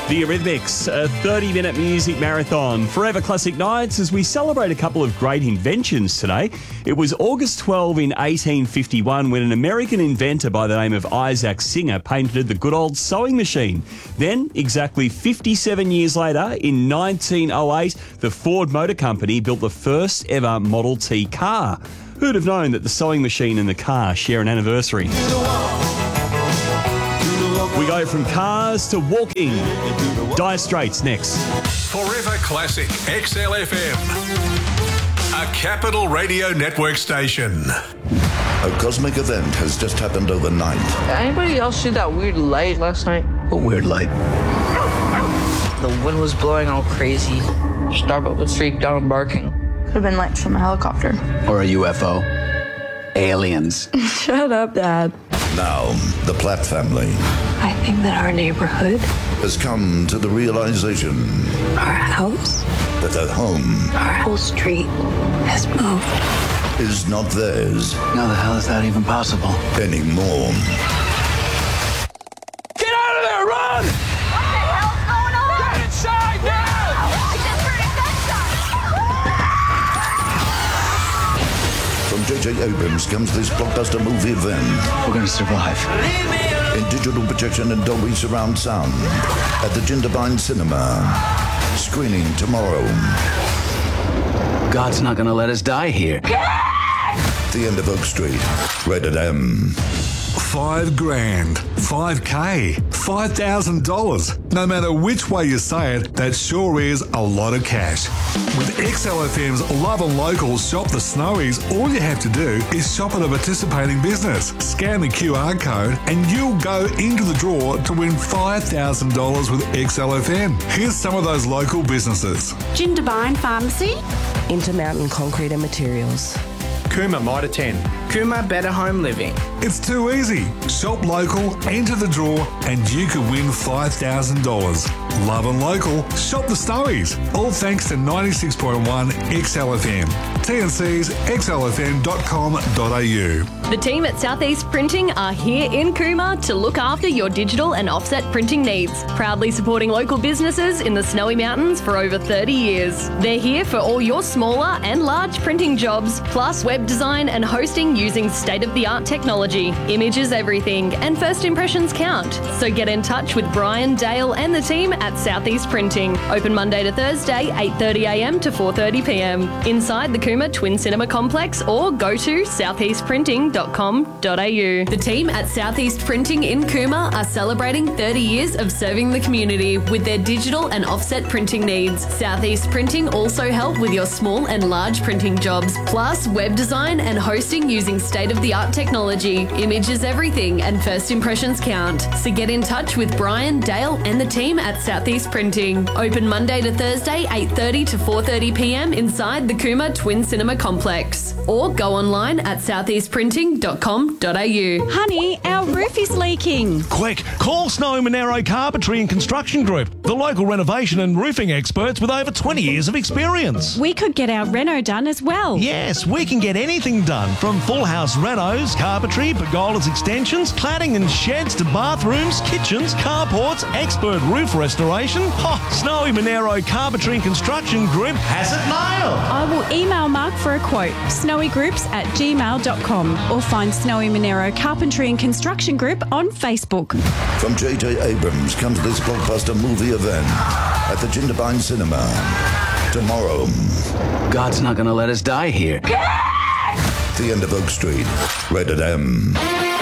The Eurythmics, a 30-minute music marathon, Forever Classic Nights, as we celebrate a couple of great inventions today. It was August 12 in 1851 when an American inventor by the name of Isaac Singer patented the good old sewing machine. Then, exactly 57 years later, in 1908, the Ford Motor Company built the first ever Model T car. Who'd have known that the sewing machine and the car share an anniversary? We go from cars to walking. Dire Straits next. Forever Classic XLFM, a Capital Radio Network station. A cosmic event has just happened overnight. Anybody else see that weird light last night? What weird light? The wind was blowing all crazy. Starbuck was freaked out and barking. Could have been lights from a helicopter. Or a UFO. Aliens. Shut up, Dad. Now, the Platt family I think that our neighborhood, has come to the realization our house, that their home our whole street has moved. is not theirs How the hell is that even possible? anymore. Get out of there, run! What the hell's going on? Get inside now! I just heard a gunshot. From J.J. Abrams comes this blockbuster movie event We're gonna survive. in digital projection and Dolby surround sound at the Jindabyne Cinema. Screening tomorrow. God's not gonna let us die here. The End of Oak Street. Rated M. $5,000, $5K, $5,000. No matter which way you say it, that sure is a lot of cash. With XLFM's Love and Local Shop the Snowies, all you have to do is shop at a participating business, scan the QR code, and you'll go into the draw to win $5,000 with XLFM. Here's some of those local businesses. Jindabyne Pharmacy, Intermountain Concrete and Materials, Kuma Mitre 10. Kuma Better Home Living. It's too easy. Shop local, enter the draw, and you could win $5,000. Love and Local, shop the Snowies. All thanks to 96.1 XLFM. TNC's xlfm.com.au. The team at Southeast Printing are here in Cooma to look after your digital and offset printing needs, proudly supporting local businesses in the Snowy Mountains for over 30 years. They're here for all your smaller and large printing jobs, plus web design and hosting using state-of-the-art technology. Images everything, and first impressions count. So get in touch with Brian, Dale and the team at Southeast Printing. Open Monday to Thursday, 8:30am to 4:30pm. Inside the Cooma Twin Cinema Complex, or go to southeastprinting.com.au. The team at Southeast Printing in Cooma are celebrating 30 years of serving the community with their digital and offset printing needs. Southeast Printing also help with your small and large printing jobs, plus web design and hosting using state-of-the-art technology. Images everything and first impressions count. So get in touch with Brian, Dale and the team at Southeast Printing. Open Monday to Thursday, 8:30 to 4:30pm inside the Cooma Twin Cinema Complex. Or go online at southeastprinting.com.au. honey, our roof is leaking. Quick, call Snowy Monero Carpentry and Construction Group, the local renovation and roofing experts with over 20 years of experience. We could get our reno done as well. Yes, we can get anything done, from full house renos, carpentry, pergolas extensions, cladding and sheds to bathrooms, kitchens, carports, expert roof restoration. Oh, Snowy Monero Carpentry and Construction Group has it nailed. I will email Mark for a quote, snowygroups@gmail.com, or find Snowy Monero Carpentry and Construction Group on Facebook. From J.J. Abrams comes this blockbuster movie event at the Jindabyne Cinema. Tomorrow. God's not gonna let us die here. The End of Oak Street. Rated M.